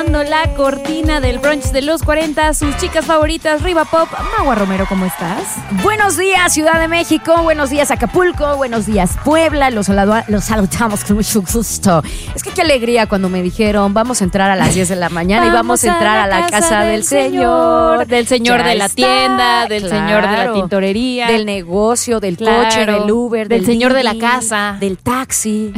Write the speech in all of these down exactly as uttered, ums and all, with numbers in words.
lanzando la cortina del brunch de los cuarenta, sus chicas favoritas, Riva Pop. Magua Romero, ¿cómo estás? Buenos días, Ciudad de México. Buenos días, Acapulco. Buenos días, Puebla. Los, saludo- los saludamos con mucho gusto. Es que qué alegría cuando me dijeron, vamos a entrar a las diez de la mañana y vamos a entrar a la casa del Señor. Del Señor Ya de la está, tienda, del claro. Señor de la tintorería. Del negocio, del Claro. coche, del Uber, Del del señor de la Didi, casa. del taxi,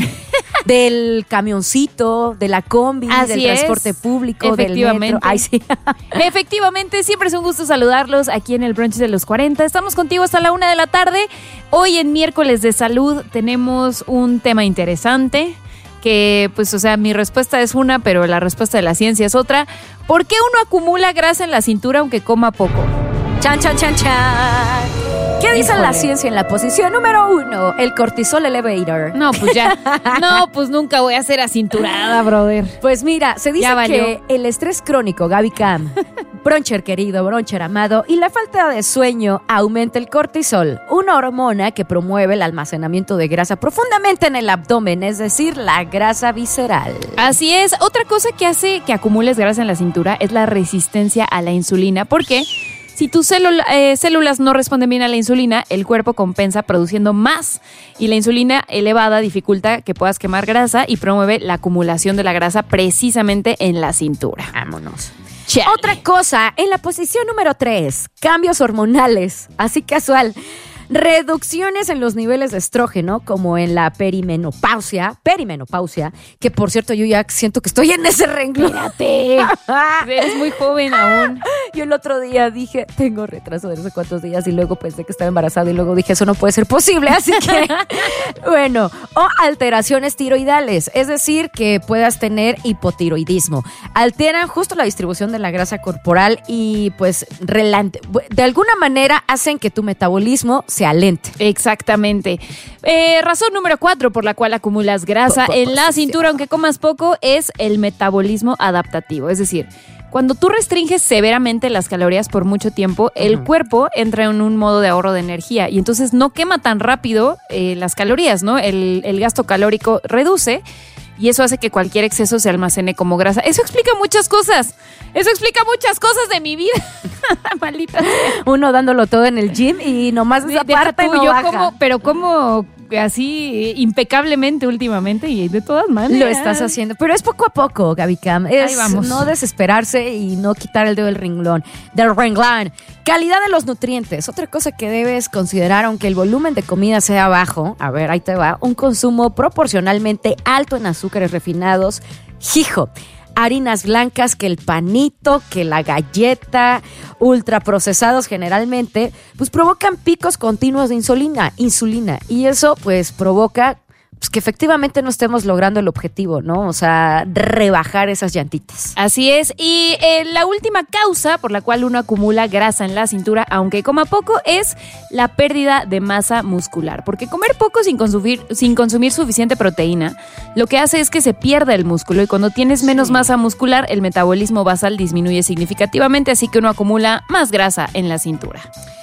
del camioncito, de la combi, Así del es. transporte público, del Efectivamente. metro. Ay, sí. Efectivamente, siempre es un gusto saludarlos aquí en el brunch de los cuarenta. Estamos contigo hasta la una de la tarde. Hoy en miércoles de salud tenemos un tema interesante que, pues, o sea, mi respuesta es una, pero la respuesta de la ciencia es otra. ¿Por qué uno acumula grasa en la cintura aunque coma poco? Chan, chan, chan, chan. ¿Qué dice Híjole. la ciencia en la posición número uno? El cortisol elevator. No, pues ya. No, pues nunca voy a ser acinturada, brother. Pues mira, se dice Ya valió. que el estrés crónico, Gaby Cam, broncher querido, broncher amado, y la falta de sueño aumenta el cortisol, una hormona que promueve el almacenamiento de grasa profundamente en el abdomen, es decir, la grasa visceral. Así es. Otra cosa que hace que acumules grasa en la cintura es la resistencia a la insulina. ¿Por qué? Si tus célula- eh, células no responden bien a la insulina, el cuerpo compensa produciendo más. Y la insulina elevada dificulta que puedas quemar grasa y promueve la acumulación de la grasa precisamente en la cintura. Vámonos. Chale. Otra cosa, en la posición número tres, cambios hormonales, así casual. Reducciones en los niveles de estrógeno, como en la perimenopausia, perimenopausia, que por cierto yo ya siento que estoy en ese renglón. Espérate. Eres muy joven aún. Yo el otro día dije, tengo retraso de no sé cuántos días y luego pensé que estaba embarazada y luego dije, eso no puede ser posible, así que, bueno, o alteraciones tiroidales, es decir, que puedas tener hipotiroidismo. Alteran justo la distribución de la grasa corporal y pues relante- de alguna manera hacen que tu metabolismo se alente. Exactamente. Eh, razón número cuatro por la cual acumulas grasa Po- po- en la posición. cintura, aunque comas poco, es el metabolismo adaptativo. Es decir, cuando tú restringes severamente las calorías por mucho tiempo, el Ujú. cuerpo entra en un modo de ahorro de energía y entonces no quema tan rápido eh, las calorías, ¿no? El, el gasto calórico reduce. Y eso hace que cualquier exceso se almacene como grasa. Eso explica muchas cosas. Eso explica muchas cosas de mi vida. Maldita sea. Uno dándolo todo en el gym y nomás esa Deja parte tú, no yo baja. como, pero como así impecablemente últimamente y de todas maneras. Lo estás haciendo, pero es poco a poco, Gaby Cam. Es Ahí vamos. no desesperarse y no quitar el dedo del renglón. Del renglón. Calidad de los nutrientes. Otra cosa que debes considerar, aunque el volumen de comida sea bajo, a ver, ahí te va, un consumo proporcionalmente alto en azúcares refinados. Hijo. Harinas blancas, que el panito, que la galleta, ultraprocesados generalmente, pues provocan picos continuos de insulina, insulina. Y eso pues provoca pues, que efectivamente no estemos logrando el objetivo, ¿no? O sea, rebajar esas llantitas. Así es. Y eh, la última causa por la cual uno acumula grasa en la cintura, aunque coma poco, es la pérdida de masa muscular. Porque comer poco sin consumir, sin consumir suficiente proteína, lo que hace es que se pierda el músculo. Y cuando tienes menos Sí. masa muscular, el metabolismo basal disminuye significativamente, así que uno acumula más grasa en la cintura.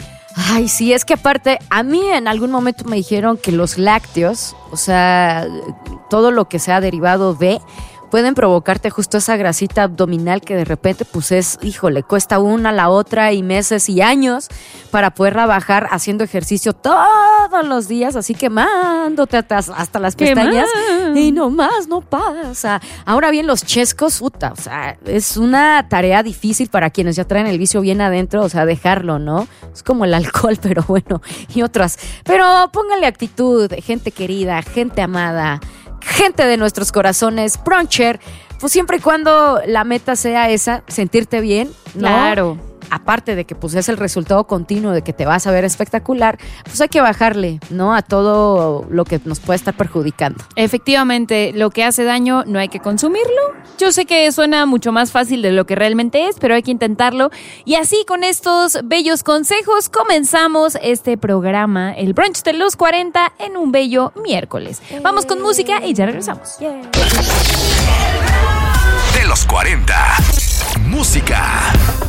Ay, sí, es que aparte, a mí en algún momento me dijeron que los lácteos, o sea, todo lo que sea derivado de, pueden provocarte justo esa grasita abdominal que de repente, pues es, híjole, cuesta una, la otra y meses y años para poderla bajar haciendo ejercicio todos los días, así quemándote hasta, hasta las pestañas. Quemando. Y nomás no pasa. Ahora bien, los chescos, puta, o sea, es una tarea difícil para quienes ya traen el vicio bien adentro, o sea, dejarlo, ¿no? Es como el alcohol, pero bueno, y otras. Pero póngale actitud, gente querida, gente amada, gente de nuestros corazones, bruncher, pues siempre y cuando la meta sea esa, sentirte bien, ¿no? Claro. Aparte de que pues es el resultado continuo de que te vas a ver espectacular, pues hay que bajarle, ¿no? A todo lo que nos puede estar perjudicando. Efectivamente, lo que hace daño no hay que consumirlo. Yo sé que suena mucho más fácil de lo que realmente es, pero hay que intentarlo. Y así, con estos bellos consejos, comenzamos este programa, el brunch de los cuarenta, en un bello miércoles. Vamos con música y ya regresamos. Yeah. De los cuarenta. Música.